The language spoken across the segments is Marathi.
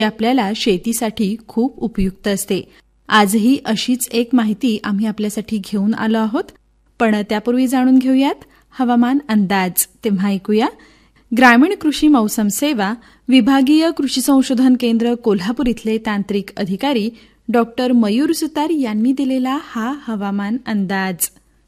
आपल्याला शेतीसाठी खूप उपयुक्त असते. आजही अशीच एक माहिती आम्ही आपल्यासाठी घेऊन आलो आहोत. पण त्यापूर्वी जाणून घेऊयात हवामान अंदाज. तेव्हा ऐकूया ग्रामीण कृषी मौसम सेवा विभागीय कृषी संशोधन केंद्र कोल्हापूर इथले तांत्रिक अधिकारी डॉक्टर मयूर सुतार यांनी दिलेला हा हवामान अंदाज.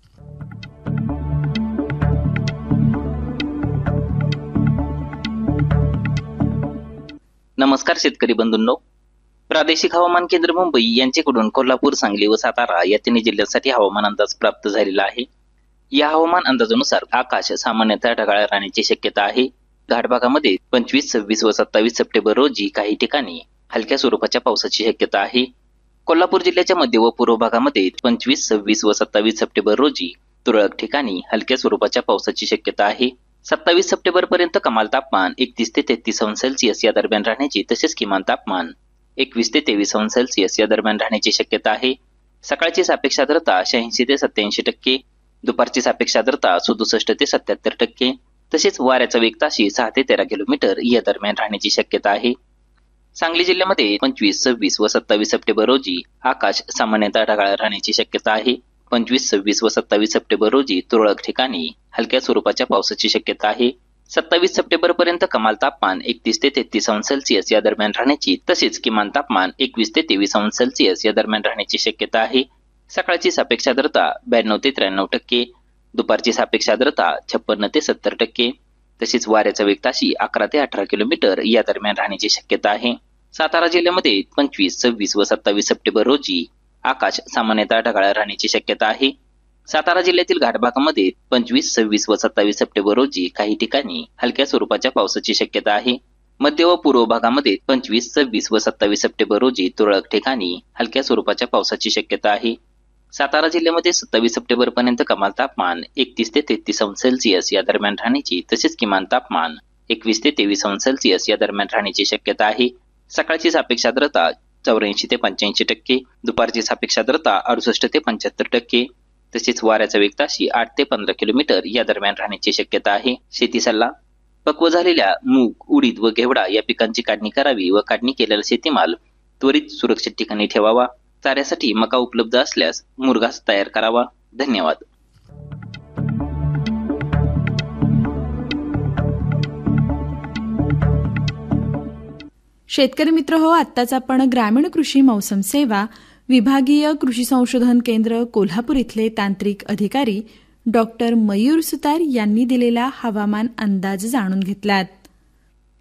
नमस्कार शेतकरी बंधूंनो, प्रादेशिक हवामान केंद्र मुंबई यांच्याकडून कोल्हापूर, सांगली व सातारा या तिन्ही जिल्ह्यांसाठी हवामान अंदाज प्राप्त झालेला आहे. या हवामान अंदाजानुसार आकाश सामान्यतः ढगाळ राहण्याची शक्यता आहे. घाट भागामध्ये 25, 26 व 27 सप्टेंबर रोजी काही ठिकाणी हलक्या स्वरूपाच्या पावसाची शक्यता आहे. कोल्हापूर जिल्ह्याच्या मध्य व पूर्व भागामध्ये 25, 26 व 27 सप्टेंबर रोजी तुरळक ठिकाणी हलक्या स्वरूपाच्या पावसाची शक्यता आहे. 27 सप्टेंबर पर्यंत कमाल तापमान 31 ते 33 अंश सेल्सिअस या दरम्यान राहण्याची तसेच किमान तापमान 21 ते 23 अंश सेल्सिअस या दरम्यान राहण्याची शक्यता आहे. सकाळची सापेक्ष आर्द्रता 86 ते 87%, दुपारची सापेक्ष आर्द्रता 67 ते 77%, तसेच वाऱ्याचा वेग ताशी 6 ते 13 किलोमीटर या दरम्यान राहण्याची शक्यता आहे. सांगली जिल्ह्यामध्ये 25, 26 व 27 सप्टेंबर रोजी आकाश सामान्यतः ढगाळ राहण्याची शक्यता आहे. 25, 26 व 27 सप्टेंबर रोजी तुरळक ठिकाणी हलक्या स्वरूपाच्या पावसाची शक्यता आहे. 27 सप्टेंबर पर्यंत कमाल तापमान 31 ते 33 अंश सेल्सिअस या दरम्यान राहण्याची तसेच किमान तापमान 21 ते 23 अंश सेल्सिअस या दरम्यान राहण्याची शक्यता आहे. सकाळची सापेक्ष आर्द्रता 92 ते 93%, दुपारची सापेक्ष आर्द्रता 56 ते 70%, तसेच वाऱ्याचा वेग ताशी 11 ते 18 किलोमीटर या दरम्यान राहण्याची शक्यता आहे. सातारा जिल्ह्यामध्ये 25, 26 व 27 सप्टेंबर रोजी आकाश सामान्यतः ढगाळ राहण्याची शक्यता आहे. सातारा जिल्ह्यातील घाटभागामध्ये 25, 26 व 27 सप्टेंबर रोजी काही ठिकाणी हलक्या स्वरूपाच्या पावसाची शक्यता आहे. मध्य व पूर्व भागामध्ये 25, 26 व 27 सप्टेंबर रोजी तुरळक ठिकाणी हलक्या स्वरूपाच्या पावसाची शक्यता आहे. सातारा जिल्ह्यामध्ये 27 सप्टेंबर पर्यंत कमाल तापमान 31 ते 33 अंश सेल्सिअस या दरम्यान राहण्याची तसेच किमान तापमान 21 ते 23 अंश सेल्सिअस या दरम्यान राहण्याची शक्यता आहे. सकाळची सापेक्ष आर्द्रता 84 ते 85%, दुपारची सापेक्ष आर्द्रता 68 ते 75%, तसेच वाऱ्याचा वेग ताशी 8 ते 15 किलोमीटर या दरम्यान राहण्याची शक्यता आहे. शेती सल्ला: पक्व झालेल्या मूग, उडीद व घेवडा या पिकांची काढणी करावी व काढणी केलेला शेतीमाल त्वरित सुरक्षित ठिकाणी ठेवावा. चाऱ्यासाठी मका उपलब्ध असल्यास मुरघास तयार करावा. धन्यवाद. शेतकरी मित्र हो, आत्ताच आपण ग्रामीण कृषी मौसम सेवा विभागीय कृषी संशोधन केंद्र कोल्हापूर इथले तांत्रिक अधिकारी डॉक्टर मयूर सुतार यांनी दिलेला हवामान अंदाज जाणून घेतलात.